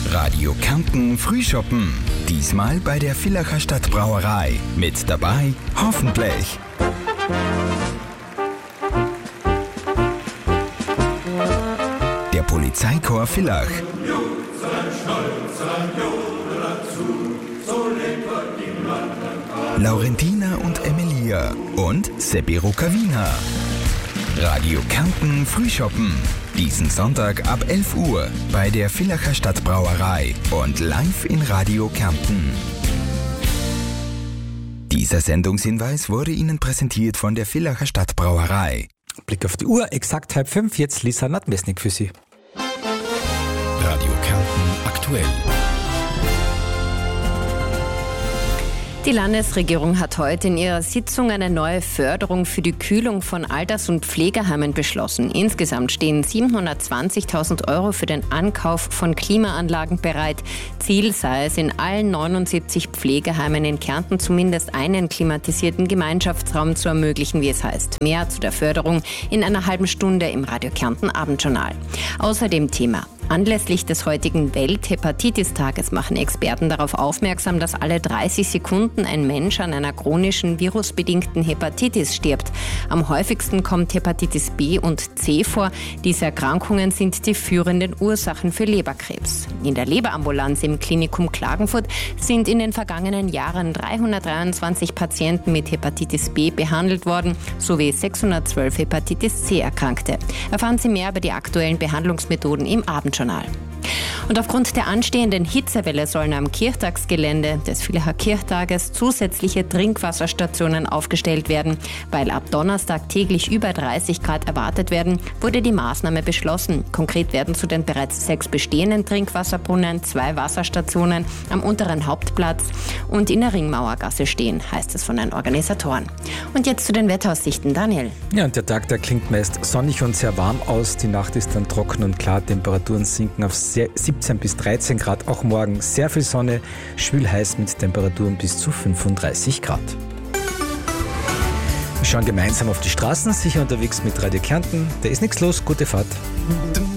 Radio Kärnten Frühschoppen. Diesmal bei der Villacher Stadtbrauerei. Mit dabei Hoffentlich. Der Polizeichor Villach. Laurentina und Emilia und Seppi Rukavina. Radio Kärnten Frühschoppen. Diesen Sonntag ab 11 Uhr bei der Villacher Stadtbrauerei und live in Radio Kärnten. Dieser Sendungshinweis wurde Ihnen präsentiert von der Villacher Stadtbrauerei. Blick auf die Uhr, exakt 4:30, jetzt Lisa Nadmesnik für Sie. Radio Kärnten aktuell. Die Landesregierung hat heute in ihrer Sitzung eine neue Förderung für die Kühlung von Alters- und Pflegeheimen beschlossen. Insgesamt stehen 720.000 € für den Ankauf von Klimaanlagen bereit. Ziel sei es, in allen 79 Pflegeheimen in Kärnten zumindest einen klimatisierten Gemeinschaftsraum zu ermöglichen, wie es heißt. Mehr zu der Förderung in einer halben Stunde im Radio Kärnten Abendjournal. Außerdem Thema: Anlässlich des heutigen Welt-Hepatitis-Tages machen Experten darauf aufmerksam, dass alle 30 Sekunden ein Mensch an einer chronischen virusbedingten Hepatitis stirbt. Am häufigsten kommt Hepatitis B und C vor. Diese Erkrankungen sind die führenden Ursachen für Leberkrebs. In der Leberambulanz im Klinikum Klagenfurt sind in den vergangenen Jahren 323 Patienten mit Hepatitis B behandelt worden, sowie 612 Hepatitis C Erkrankte. Erfahren Sie mehr über die aktuellen Behandlungsmethoden im Abendjournal. Und aufgrund der anstehenden Hitzewelle sollen am Kirchtagsgelände des Villacher Kirchtages zusätzliche Trinkwasserstationen aufgestellt werden. Weil ab Donnerstag täglich über 30 Grad erwartet werden, wurde die Maßnahme beschlossen. Konkret werden zu den bereits 6 bestehenden Trinkwasserbrunnen 2 Wasserstationen am unteren Hauptplatz und in der Ringmauergasse stehen, heißt es von den Organisatoren. Und jetzt zu den Wetteraussichten. Daniel. Ja, und der Tag, der klingt meist sonnig und sehr warm aus. Die Nacht ist dann trocken und klar. Temperaturen sinken auf 17 bis 13 Grad. Auch morgen sehr viel Sonne, schwül heiß mit Temperaturen bis zu 35 Grad. Wir schauen gemeinsam auf die Straßen, sicher unterwegs mit Radio Kärnten. Da ist nichts los, gute Fahrt.